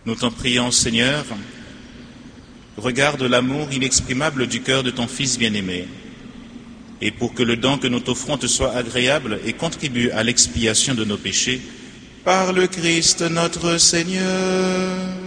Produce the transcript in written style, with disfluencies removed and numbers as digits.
Nous t'en prions, Seigneur, regarde l'amour inexprimable du cœur de ton Fils bien-aimé, et pour que le don que nous t'offrons te soit agréable et contribue à l'expiation de nos péchés, par le Christ notre Seigneur.